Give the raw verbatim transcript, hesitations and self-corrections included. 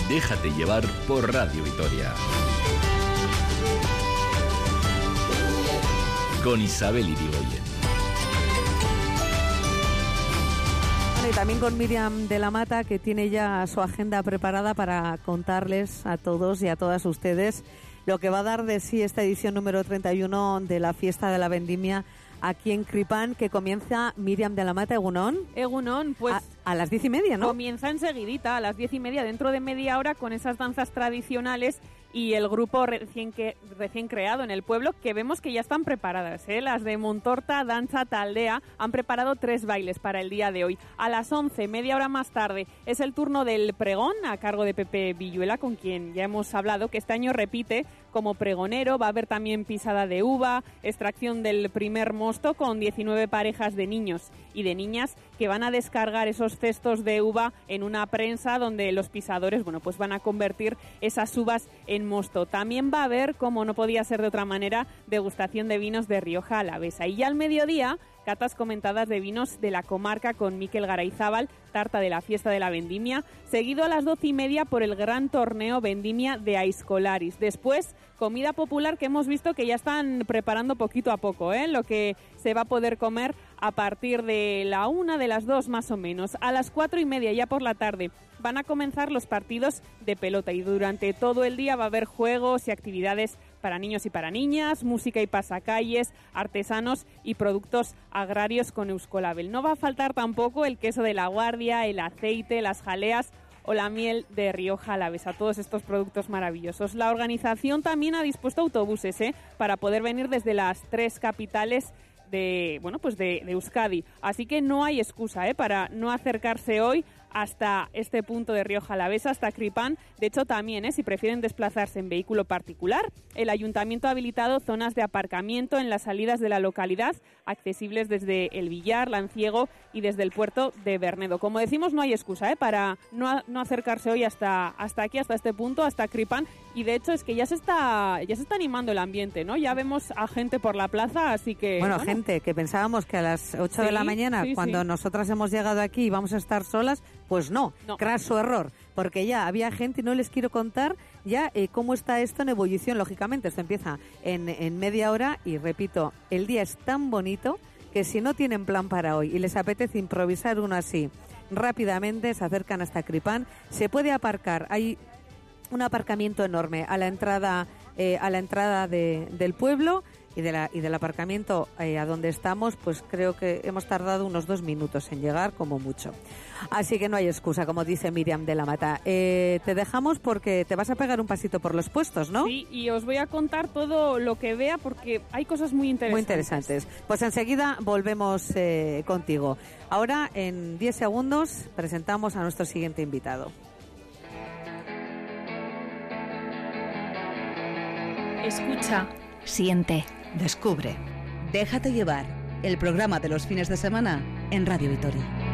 Déjate llevar por Radio Vitoria. Con Isabel Irigoyen. Y también con Miriam de la Mata, que tiene ya su agenda preparada para contarles a todos y a todas ustedes lo que va a dar de sí esta edición número treinta y uno de la Fiesta de la Vendimia aquí en Cripán, que comienza Miriam de la Mata. Egunon. Egunon, pues... A, a las diez y media, ¿no? Comienza enseguidita, a las diez y media, dentro de media hora, con esas danzas tradicionales y el grupo recién, que, recién creado en el pueblo, que vemos que ya están preparadas, ¿eh? Las de Montorta, Danza, Taldea han preparado tres bailes para el día de hoy. A las once, media hora más tarde, es el turno del pregón, a cargo de Pepe Villuela, con quien ya hemos hablado, que este año repite como pregonero. Va a haber también pisada de uva, extracción del primer mosto, con diecinueve parejas de niños y de niñas que van a descargar esos cestos de uva en una prensa donde los pisadores, bueno, pues van a convertir esas uvas en mosto. También va a haber, como no podía ser de otra manera, degustación de vinos de Rioja Alavesa. Y ya al mediodía, catas comentadas de vinos de la comarca con Mikel Garayzábal, tarta de la Fiesta de la Vendimia, seguido a las doce y media por el gran torneo Vendimia de Aizkolaris. Después, comida popular, que hemos visto que ya están preparando poquito a poco, ¿eh? Lo que se va a poder comer a partir de la una, de las dos más o menos. A las cuatro y media, ya por la tarde, van a comenzar los partidos de pelota y durante todo el día va a haber juegos y actividades para niños y para niñas, música y pasacalles, artesanos y productos agrarios con Euskolabel. No va a faltar tampoco el queso de la Guardia, el aceite, las jaleas o la miel de Rioja Alavesa, todos estos productos maravillosos. La organización también ha dispuesto autobuses, ¿eh? para poder venir desde las tres capitales de, bueno, pues de, de Euskadi. Así que no hay excusa, ¿eh? para no acercarse hoy hasta este punto de Rioja Alavesa, hasta Cripán. De hecho, también, ¿eh? si prefieren desplazarse en vehículo particular, el Ayuntamiento ha habilitado zonas de aparcamiento en las salidas de la localidad, accesibles desde el Villar, Lanciego y desde el puerto de Bernedo. Como decimos, no hay excusa ¿eh? para no, no acercarse hoy hasta, hasta aquí, hasta este punto, hasta Cripán. Y de hecho es que ya se está ya se está animando el ambiente, ¿no? Ya vemos a gente por la plaza, así que... Bueno, bueno. gente que pensábamos que a las ocho Sí, de la mañana, sí, cuando sí. nosotras hemos llegado aquí y vamos a estar solas, pues no, No. craso error, porque ya había gente y no les quiero contar ya eh, cómo está esto en ebullición. Lógicamente, esto empieza en, en media hora y, repito, el día es tan bonito que si no tienen plan para hoy y les apetece improvisar uno así rápidamente, se acercan hasta Cripán. Se puede aparcar, hay un aparcamiento enorme a la entrada eh, a la entrada de, del pueblo y de la y del aparcamiento eh, a donde estamos, pues creo que hemos tardado unos dos minutos en llegar como mucho. Así que no hay excusa, como dice Miriam de la Mata. Eh, te dejamos porque te vas a pegar un pasito por los puestos, ¿no? Sí, y os voy a contar todo lo que vea porque hay cosas muy interesantes. Muy interesantes. Pues enseguida volvemos eh, contigo. Ahora, en diez segundos, presentamos a nuestro siguiente invitado. Escucha, siente, descubre. Déjate llevar, el programa de los fines de semana en Radio Vitoria.